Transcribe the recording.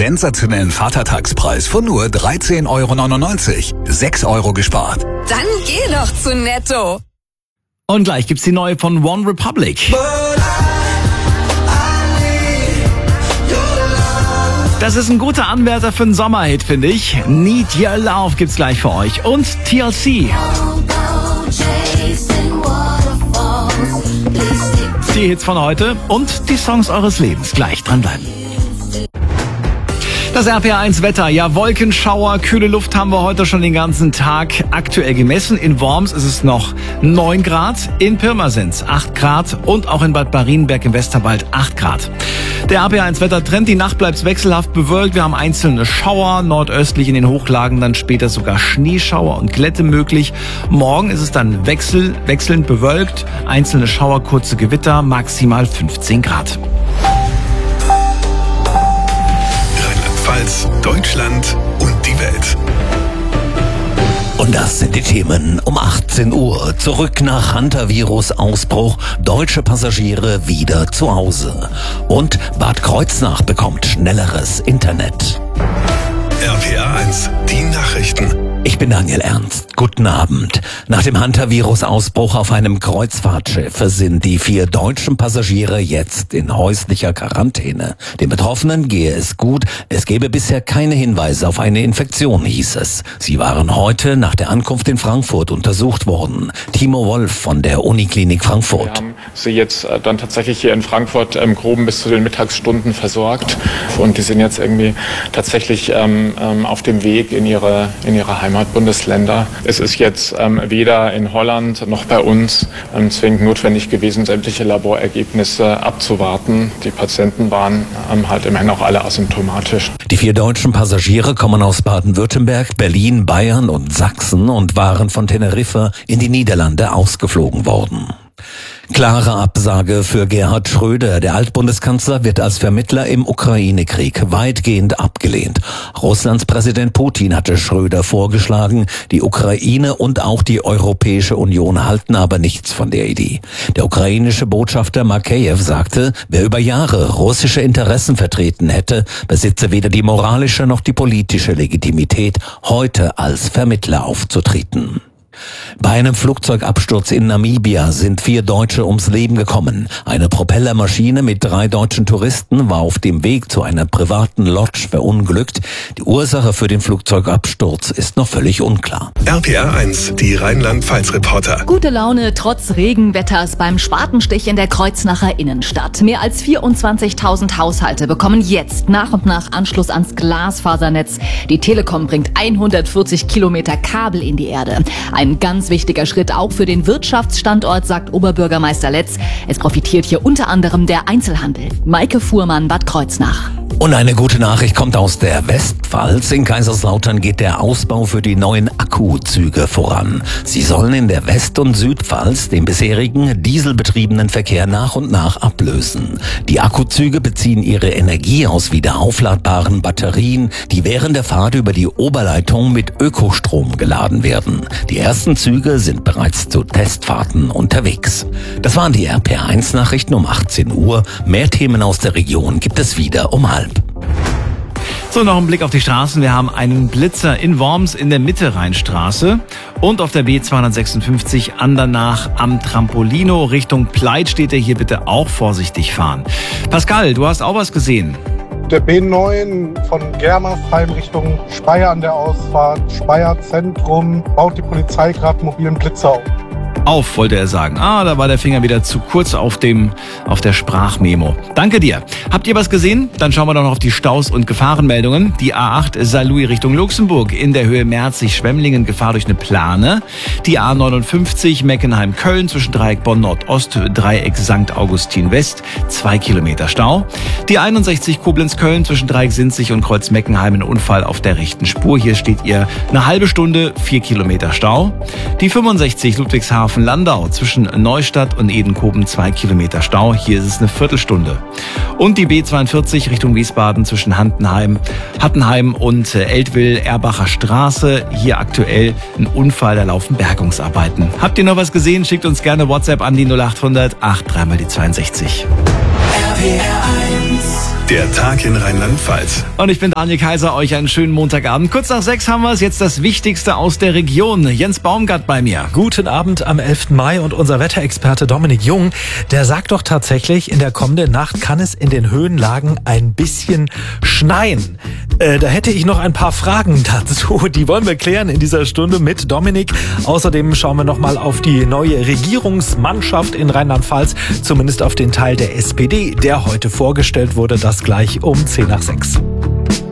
sensationellen Vatertagspreis von nur 13,99 €. 6 € gespart. Dann geh doch zu Netto. Und gleich gibt's die neue von One Republic. Das ist ein guter Anwärter für einen Sommerhit, finde ich. Need Your Love gibt's gleich für euch. Und TLC. Die Hits von heute und die Songs eures Lebens. Gleich dranbleiben. Das RPR1 Wetter. Ja, Wolkenschauer, kühle Luft haben wir heute schon den ganzen Tag aktuell gemessen. In Worms ist es noch 9 Grad, in Pirmasens 8 Grad und auch in Bad Marienberg im Westerwald 8 Grad. Der RPR1 Wettertrend, die Nacht bleibt wechselhaft bewölkt. Wir haben einzelne Schauer, nordöstlich in den Hochlagen dann später sogar Schneeschauer und Glätte möglich. Morgen ist es dann wechselnd bewölkt, einzelne Schauer, kurze Gewitter, maximal 15 Grad. Deutschland und die Welt. Und das sind die Themen um 18 Uhr. Zurück nach Hantavirus-Ausbruch. Deutsche Passagiere wieder zu Hause. Und Bad Kreuznach bekommt schnelleres Internet. RPR1, die Nachrichten. Ich bin Daniel Ernst. Guten Abend. Nach dem Hantavirus-Ausbruch auf einem Kreuzfahrtschiff sind die 4 deutschen Passagiere jetzt in häuslicher Quarantäne. Den Betroffenen gehe es gut. Es gebe bisher keine Hinweise auf eine Infektion, hieß es. Sie waren heute nach der Ankunft in Frankfurt untersucht worden. Timo Wolf von der Uniklinik Frankfurt. Wir haben sie jetzt dann tatsächlich hier in Frankfurt im Groben bis zu den Mittagsstunden versorgt. Und die sind jetzt irgendwie tatsächlich auf dem Weg in ihre Heimatbundesländer. Es ist jetzt weder in Holland noch bei uns zwingend notwendig gewesen, sämtliche Laborergebnisse abzuwarten. Die Patienten waren halt immerhin auch alle asymptomatisch. Die 4 deutschen Passagiere kommen aus Baden-Württemberg, Berlin, Bayern und Sachsen und waren von Teneriffa in die Niederlande ausgeflogen worden. Klare Absage für Gerhard Schröder. Der Altbundeskanzler wird als Vermittler im Ukraine-Krieg weitgehend abgelehnt. Russlands Präsident Putin hatte Schröder vorgeschlagen. Die Ukraine und auch die Europäische Union halten aber nichts von der Idee. Der ukrainische Botschafter Makeyev sagte, wer über Jahre russische Interessen vertreten hätte, besitze weder die moralische noch die politische Legitimität, heute als Vermittler aufzutreten. Bei einem Flugzeugabsturz in Namibia sind 4 Deutsche ums Leben gekommen. Eine Propellermaschine mit 3 deutschen Touristen war auf dem Weg zu einer privaten Lodge verunglückt. Die Ursache für den Flugzeugabsturz ist noch völlig unklar. RPR1, die Rheinland-Pfalz-Reporter. Gute Laune trotz Regenwetters beim Spatenstich in der Kreuznacher Innenstadt. Mehr als 24.000 Haushalte bekommen jetzt nach und nach Anschluss ans Glasfasernetz. Die Telekom bringt 140 Kilometer Kabel in die Erde. Ein ganz wichtiger Schritt auch für den Wirtschaftsstandort, sagt Oberbürgermeister Letz. Es profitiert hier unter anderem der Einzelhandel. Maike Fuhrmann, Bad Kreuznach. Und eine gute Nachricht kommt aus der Westpfalz. In Kaiserslautern geht der Ausbau für die neuen Akkuzüge voran. Sie sollen in der West- und Südpfalz den bisherigen dieselbetriebenen Verkehr nach und nach ablösen. Die Akkuzüge beziehen ihre Energie aus wieder aufladbaren Batterien, die während der Fahrt über die Oberleitung mit Ökostrom geladen werden. Die ersten Züge sind bereits zu Testfahrten unterwegs. Das waren die RPR1-Nachrichten um 18 Uhr. Mehr Themen aus der Region gibt es wieder um 12:30. So, noch ein Blick auf die Straßen. Wir haben einen Blitzer in Worms in der Mitte-Rheinstraße und auf der B256 Andernach am Trampolino Richtung Pleit steht er. Hier bitte auch vorsichtig fahren. Pascal, du hast auch was gesehen. Der B9 von Germersheim Richtung Speyer an der Ausfahrt, Speyer Zentrum, baut die Polizei gerade einen mobilen Blitzer auf. Auf, wollte er sagen. Da war der Finger wieder zu kurz auf der Sprachmemo. Danke dir. Habt ihr was gesehen? Dann schauen wir doch noch auf die Staus und Gefahrenmeldungen. Die A8 Saarlouis Richtung Luxemburg in der Höhe Merzig-Schwemmlingen, Gefahr durch eine Plane. Die A59 Meckenheim-Köln zwischen Dreieck Bonn-Nordost, Dreieck St. Augustin West, 2 Kilometer Stau. Die 61 Koblenz-Köln zwischen Dreieck Sinzig und Kreuz Meckenheim, ein Unfall auf der rechten Spur. Hier steht ihr eine halbe Stunde, 4 Kilometer Stau. Die 65 Ludwigshafen Landau zwischen Neustadt und Edenkoben 2 Kilometer Stau. Hier ist es eine Viertelstunde. Und die B42 Richtung Wiesbaden zwischen Hattenheim und Eltville-Erbacher Straße. Hier aktuell ein Unfall, da laufen Bergungsarbeiten. Habt ihr noch was gesehen? Schickt uns gerne WhatsApp an die 0800 83 mal die 62. RPR1 Der Tag in Rheinland-Pfalz. Und ich bin Daniel Kaiser, euch einen schönen Montagabend. Kurz nach 6 haben wir es, jetzt das Wichtigste aus der Region. Jens Baumgart bei mir. Guten Abend am 11. Mai und unser Wetterexperte Dominik Jung, der sagt doch tatsächlich, in der kommenden Nacht kann es in den Höhenlagen ein bisschen schneien. Da hätte ich noch ein paar Fragen dazu, die wollen wir klären in dieser Stunde mit Dominik. Außerdem schauen wir nochmal auf die neue Regierungsmannschaft in Rheinland-Pfalz, zumindest auf den Teil der SPD, der heute vorgestellt wurde, das gleich um 10 nach 6.